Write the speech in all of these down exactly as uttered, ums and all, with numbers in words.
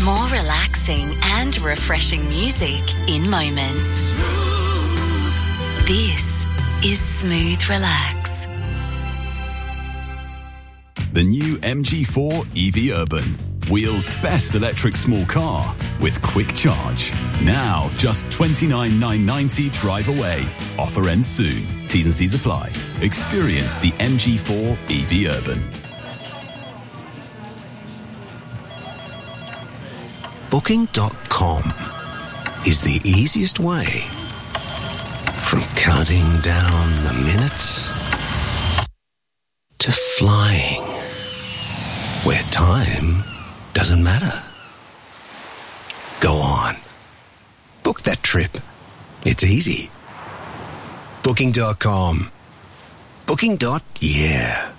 More relaxing and refreshing music in moments. This is Smooth Relax. The new M G four E V Urban. Wheels' best electric small car with quick charge. Now just twenty-nine thousand nine hundred ninety dollars drive away. Offer ends soon. T's and C's apply. Experience the M G four E V Urban. Booking dot com is the easiest way from counting down the minutes to flying where time doesn't matter. Go on. Book that trip. It's easy. Booking dot com. Booking. Yeah.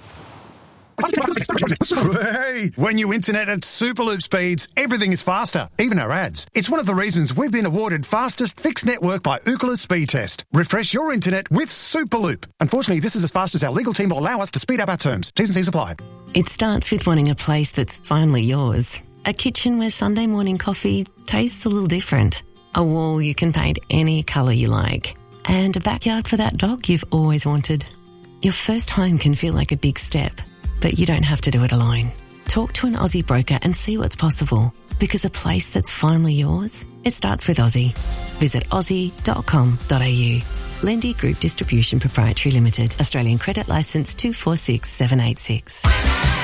Hey, when you internet at Superloop speeds, everything is faster, even our ads. It's one of the reasons we've been awarded fastest fixed network by Ookla Speed Test. Refresh your internet with Superloop. Unfortunately, this is as fast as our legal team will allow us to speed up our terms. T's and C's apply. It starts with wanting a place that's finally yours. A kitchen where Sunday morning coffee tastes a little different. A wall you can paint any colour you like. And a backyard for that dog you've always wanted. Your first home can feel like a big step, but you don't have to do it alone. Talk to an Aussie broker and see what's possible. Because a place that's finally yours, it starts with Aussie. Visit aussie dot com dot a u. Lendy Group Distribution Proprietary Limited. Australian Credit Licence two four six seven eight six.